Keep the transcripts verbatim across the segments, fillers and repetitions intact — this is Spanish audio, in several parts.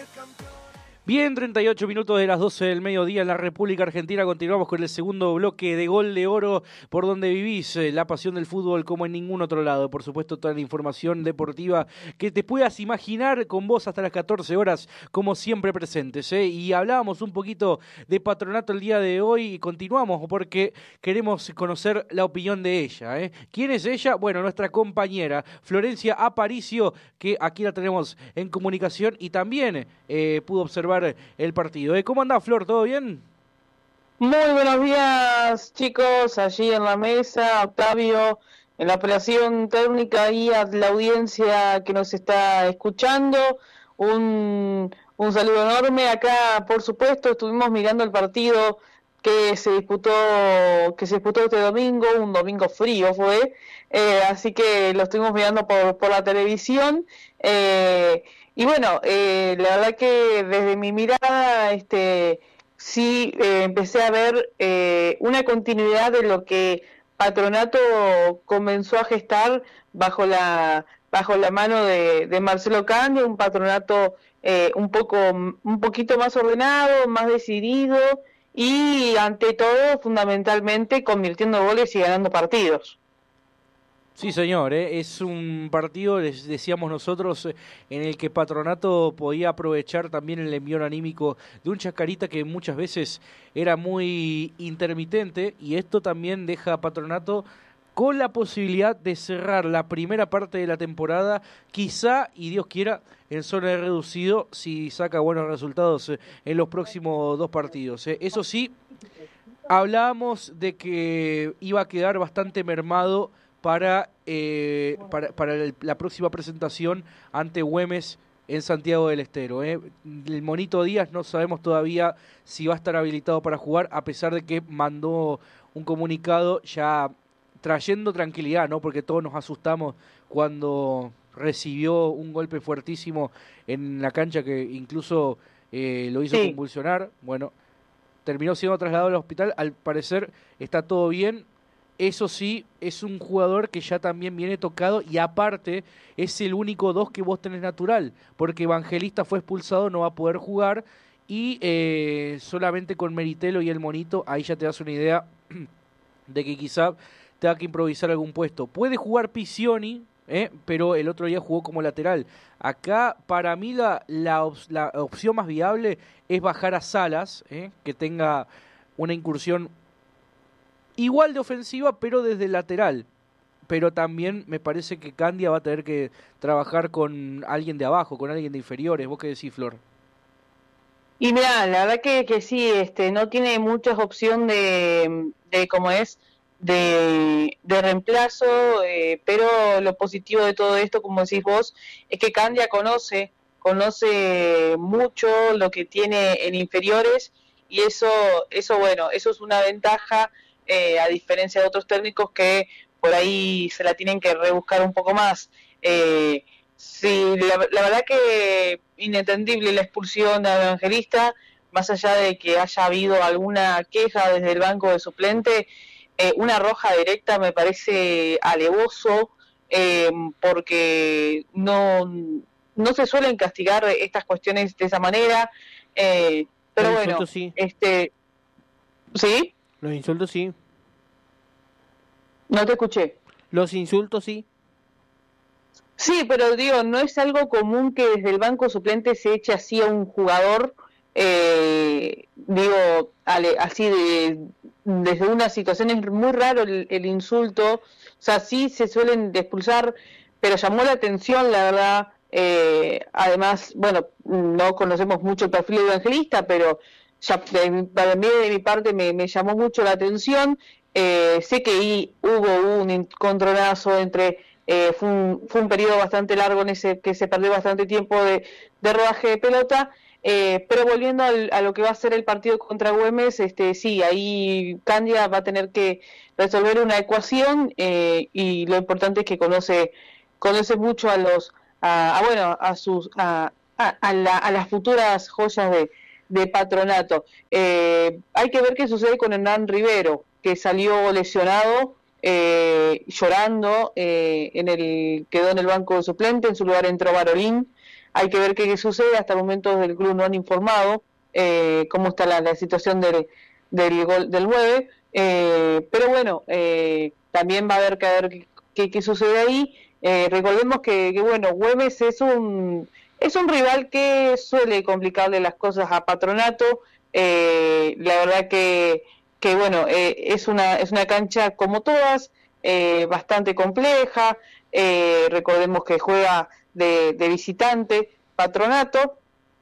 Bien, treinta y ocho minutos de las doce del mediodía en la República Argentina. Continuamos con el segundo bloque de Gol de Oro, por donde vivís eh, la pasión del fútbol como en ningún otro lado. Por supuesto, toda la información deportiva que te puedas imaginar, con vos hasta las catorce horas, como siempre presentes. ¿eh? Y hablábamos un poquito de Patronato el día de hoy y continuamos porque queremos conocer la opinión de ella. ¿eh? ¿Quién es ella? Bueno, nuestra compañera Florencia Aparicio, que aquí la tenemos en comunicación y también eh, pudo observar el partido. ¿eh? ¿Cómo andás, Flor? ¿Todo bien? Muy buenos días, chicos, allí en la mesa, Octavio, en la operación técnica y a la audiencia que nos está escuchando. Un, un saludo enorme. Acá, por supuesto, estuvimos mirando el partido que se disputó, que se disputó este domingo, un domingo frío fue, eh, así que lo estuvimos mirando por, por la televisión. Eh, Y bueno, eh, la verdad que desde mi mirada, este, sí eh, empecé a ver eh, una continuidad de lo que Patronato comenzó a gestar bajo la bajo la mano de, de Marcelo Candia, un Patronato eh, un poco un poquito más ordenado, más decidido y ante todo, fundamentalmente, convirtiendo goles y ganando partidos. Sí, señor, ¿eh? es un partido, les decíamos nosotros, eh, en el que Patronato podía aprovechar también el envión anímico de un Chacarita que muchas veces era muy intermitente, y esto también deja a Patronato con la posibilidad de cerrar la primera parte de la temporada, quizá, y Dios quiera, en zona de reducido, si saca buenos resultados eh, en los próximos dos partidos. ¿eh? Eso sí, hablábamos de que iba a quedar bastante mermado para, eh, para, para el, la próxima presentación ante Güemes en Santiago del Estero. ¿eh? El Monito Díaz no sabemos todavía si va a estar habilitado para jugar, a pesar de que mandó un comunicado ya trayendo tranquilidad, ¿no? Porque todos nos asustamos cuando recibió un golpe fuertísimo en la cancha que incluso eh, lo hizo sí. convulsionar. Bueno, terminó siendo trasladado al hospital, al parecer está todo bien. Eso sí, es un jugador que ya también viene tocado y aparte es el único dos que vos tenés natural, porque Evangelista fue expulsado, no va a poder jugar y eh, solamente con Meritelo y el Monito, ahí ya te das una idea de que quizá tenga que improvisar algún puesto. Puede jugar Piccioni, eh, pero el otro día jugó como lateral. Acá para mí la, la, op- la opción más viable es bajar a Salas, eh, que tenga una incursión igual de ofensiva, pero desde el lateral. Pero también me parece que Candia va a tener que trabajar con alguien de abajo, con alguien de inferiores. ¿Vos qué decís, Flor? Y mira, la verdad que, que sí, este, no tiene muchas opción de, de cómo es, de, de reemplazo, eh, pero lo positivo de todo esto, como decís vos, es que Candia conoce, conoce mucho lo que tiene en inferiores y eso, eso bueno, eso es una ventaja. Eh, a diferencia de otros técnicos que por ahí se la tienen que rebuscar un poco más. Eh, sí, la, la verdad que inentendible la expulsión de Evangelista, más allá de que haya habido alguna queja desde el banco de suplente, eh, una roja directa me parece alevoso, eh, porque no, no se suelen castigar estas cuestiones de esa manera, eh, pero Los bueno, insultos sí. este, ¿sí? Los insultos sí. No te escuché. Los insultos sí. Sí, pero digo, no es algo común que desde el banco suplente se eche así a un jugador, eh, digo, ale, así de desde una situación es muy raro el, el insulto, o sea, sí se suelen expulsar, pero llamó la atención, la verdad. Eh, además, bueno, no conocemos mucho el perfil de Evangelista, pero ya de, para mí, de mi parte, me, me llamó mucho la atención. Eh, sé que ahí hubo un encontronazo entre, eh, fue, un, fue un periodo bastante largo en ese que se perdió bastante tiempo de, de rodaje de pelota, eh, pero volviendo al, a lo que va a ser el partido contra Güemes, este, sí, ahí Candia va a tener que resolver una ecuación, eh, y lo importante es que conoce conoce mucho a los a, a bueno a sus a, a, a, la, a las futuras joyas de, de Patronato. Eh, hay que ver qué sucede con Hernán Rivero, que salió lesionado, eh, llorando, eh, en el quedó en el banco de suplente, en su lugar entró Barolín, hay que ver qué, qué sucede. Hasta el momento del club no han informado eh, cómo está la, la situación del, del gol del nueve, eh, pero bueno, eh, también va a haber que ver qué, qué sucede ahí. Eh, recordemos que, que bueno, Güemes es un es un rival que suele complicarle las cosas a Patronato. Eh, la verdad que que bueno, eh, es una es una cancha como todas, eh, bastante compleja. Eh, recordemos que juega de, de visitante Patronato,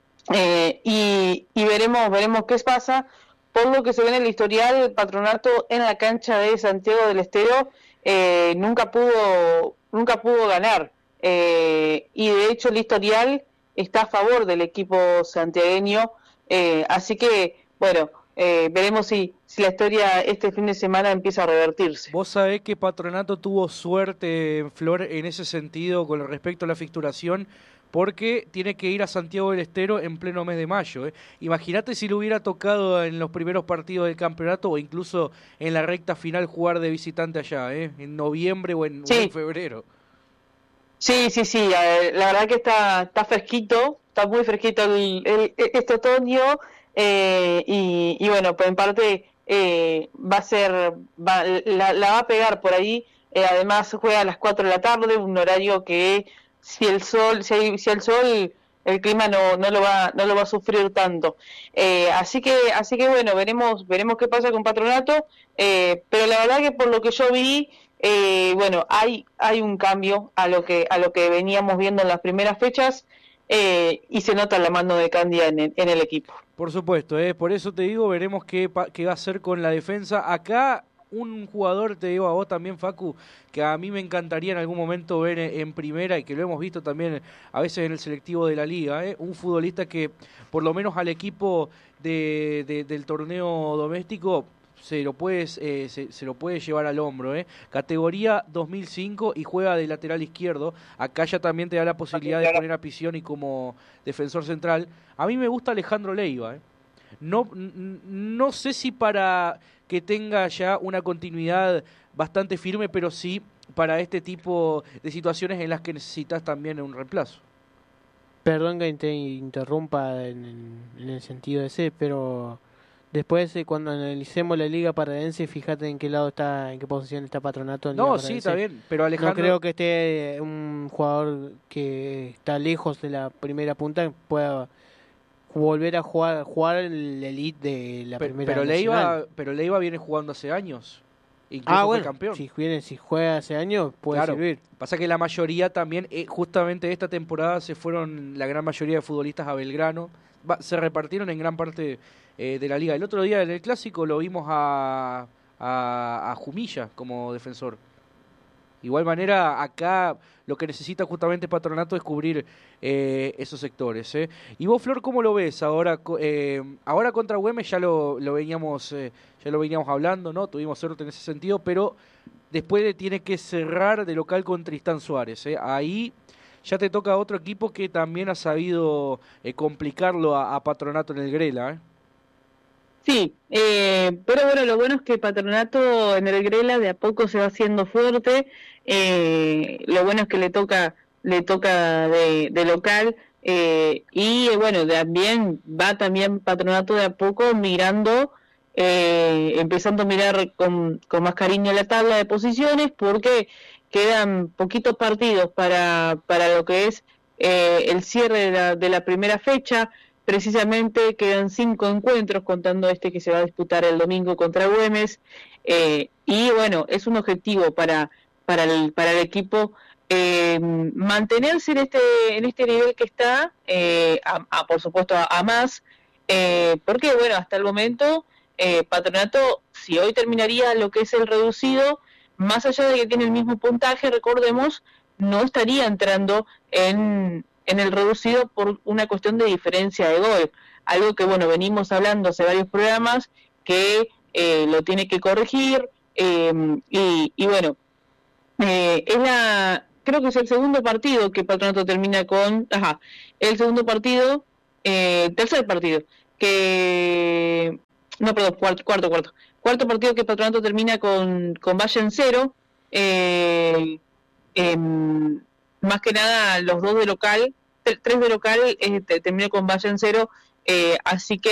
eh, y, y veremos veremos qué pasa. Por lo que se ve en el historial, Patronato en la cancha de Santiago del Estero eh, nunca pudo nunca pudo ganar, eh, y de hecho el historial está a favor del equipo santiagueño, eh, así que bueno, eh, veremos si, si la historia este fin de semana empieza a revertirse. Vos sabés que Patronato tuvo suerte, Flor, en ese sentido con respecto a la fixturación, porque tiene que ir a Santiago del Estero en pleno mes de mayo. ¿eh? Imagínate si le hubiera tocado en los primeros partidos del campeonato o incluso en la recta final jugar de visitante allá, ¿eh? en noviembre o en, sí. o en febrero. Sí, sí, sí, la verdad que está, está fresquito, está muy fresquito el, el, este otoño, eh, y, y bueno, pues en parte eh, va a ser, va, la, la va a pegar por ahí. Eh, además juega a las cuatro de la tarde, un horario que si el sol, si hay, si el sol, el clima no, no lo va, no lo va a sufrir tanto. Eh, así que, así que bueno, veremos, veremos qué pasa con Patronato, eh, pero la verdad que por lo que yo vi, eh, bueno, hay, hay un cambio a lo que, a lo que veníamos viendo en las primeras fechas, eh, y se nota la mano de Candia en el, en el equipo. Por supuesto, eh, por eso te digo, veremos qué, qué va a hacer con la defensa. Acá un jugador, te digo a vos también, Facu, que a mí me encantaría en algún momento ver en primera y que lo hemos visto también a veces en el selectivo de la liga, ¿eh? Un futbolista que por lo menos al equipo de, de, del torneo doméstico se lo puedes eh, se, se lo puede llevar al hombro, ¿eh? Categoría dos mil cinco y juega de lateral izquierdo. Acá ya también te da la posibilidad de poner a Pisioni como defensor central. A mí me gusta Alejandro Leiva, ¿eh? No, no sé si para que tenga ya una continuidad bastante firme, pero sí para este tipo de situaciones en las que necesitas también un reemplazo. Perdón que te interrumpa en, en el sentido ese, pero después cuando analicemos la liga paradense, fíjate en qué lado está, en qué posición está Patronato. En no, liga sí, paradense. está bien, pero Alejandro... No creo que esté un jugador que está lejos de la primera punta pueda volver a jugar jugar el elite de la pero, primera pero nacional. Leiva pero Leiva viene jugando hace años, incluso ah fue bueno campeón. si viene si juega hace años puede claro, servir. Pasa que la mayoría también eh, justamente esta temporada se fueron la gran mayoría de futbolistas a Belgrano. Va, se repartieron en gran parte eh, de la liga. El otro día en el clásico lo vimos a a, a Jumilla como defensor. Igual manera, acá lo que necesita justamente Patronato es cubrir eh, esos sectores. ¿eh? Y vos, Flor, ¿cómo lo ves? Ahora eh, ahora contra Güemes ya lo, lo veníamos eh, ya lo veníamos hablando, ¿no? Tuvimos suerte en ese sentido, pero después le tiene que cerrar de local con Tristán Suárez. ¿eh? Ahí ya te toca otro equipo que también ha sabido eh, complicarlo a, a Patronato en el Grela, ¿eh? Sí, eh, pero bueno, lo bueno es que Patronato en el Grela de a poco se va haciendo fuerte. Eh, lo bueno es que le toca le toca de, de local, eh, y bueno, también va también Patronato de a poco mirando, eh, empezando a mirar con, con más cariño la tabla de posiciones, porque quedan poquitos partidos para, para lo que es eh, el cierre de la, de la primera fecha. Precisamente quedan cinco encuentros, contando este que se va a disputar el domingo contra Güemes, eh, y bueno, es un objetivo para para el para el equipo, eh, mantenerse en este en este nivel que está, eh, a, a, por supuesto a, a más, eh, porque bueno, hasta el momento eh, Patronato, si hoy terminaría lo que es el reducido, más allá de que tiene el mismo puntaje, recordemos, no estaría entrando en en el reducido por una cuestión de diferencia de gol, algo que bueno, venimos hablando hace varios programas, que eh, lo tiene que corregir, eh, y, y bueno, eh, es la, creo que es el segundo partido que Patronato termina con, ajá, el segundo partido, eh, tercer partido, que, no, perdón, cuarto, cuarto, cuarto, cuarto partido que Patronato termina con, con Valle en cero, eh, eh, más que nada los dos de local, tres de local, eh, terminó con Valla en cero, eh, así que